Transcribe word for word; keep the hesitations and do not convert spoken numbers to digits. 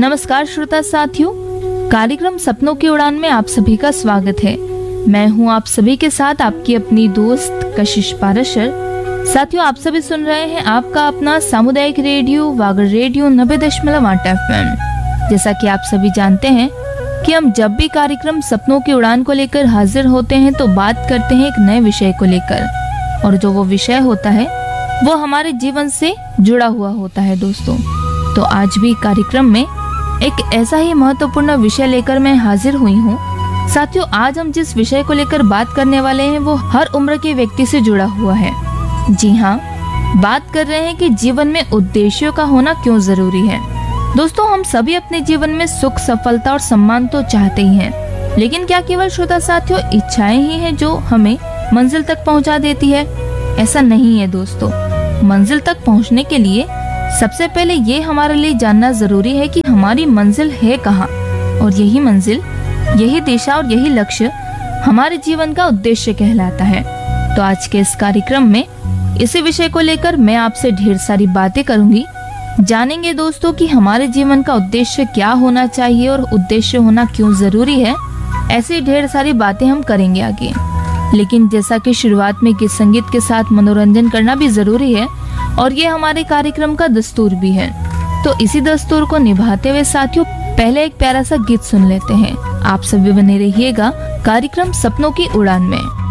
नमस्कार श्रोता साथियों, कार्यक्रम सपनों की उड़ान में आप सभी का स्वागत है। मैं हूं आप सभी के साथ आपकी अपनी दोस्त कशिश पाराशर। साथियों, आप सभी सुन रहे हैं आपका अपना सामुदायिक रेडियो वागर रेडियो नब्बे दशमलव आठ एफ एम। जैसा कि आप सभी जानते हैं कि हम जब भी कार्यक्रम सपनों की उड़ान को लेकर हाजिर होते हैं तो बात करते हैं एक नए विषय को लेकर, और जो वो विषय होता है वो हमारे जीवन से जुड़ा हुआ होता है दोस्तों। तो आज भी कार्यक्रम में एक ऐसा ही महत्वपूर्ण विषय लेकर मैं हाजिर हुई हूँ। साथियों, आज हम जिस विषय को लेकर बात करने वाले हैं वो हर उम्र के व्यक्ति से जुड़ा हुआ है। जी हाँ, बात कर रहे हैं कि जीवन में उद्देश्यों का होना क्यों जरूरी है। दोस्तों, हम सभी अपने जीवन में सुख, सफलता और सम्मान तो चाहते ही हैं, लेकिन क्या केवल श्रोता साथियों इच्छाएं ही हैं जो हमें मंजिल तक पहुंचा देती है? ऐसा नहीं है दोस्तों। मंजिल तक पहुंचने के लिए सबसे पहले ये हमारे लिए जानना जरूरी है कि हमारी मंजिल है कहाँ, और यही मंजिल, यही दिशा और यही लक्ष्य हमारे जीवन का उद्देश्य कहलाता है। तो आज के इस कार्यक्रम में इसी विषय को लेकर मैं आपसे ढेर सारी बातें करूंगी। जानेंगे दोस्तों कि हमारे जीवन का उद्देश्य क्या होना चाहिए और उद्देश्य होना क्यों जरूरी है। ऐसी ढेर सारी बातें हम करेंगे आगे, लेकिन जैसा कि शुरुआत में गीत संगीत के साथ मनोरंजन करना भी जरूरी है और ये हमारे कार्यक्रम का दस्तूर भी है। तो इसी दस्तूर को निभाते हुए साथियों, पहले एक प्यारा सा गीत सुन लेते हैं। आप सभी बने रहिएगा कार्यक्रम सपनों की उड़ान में।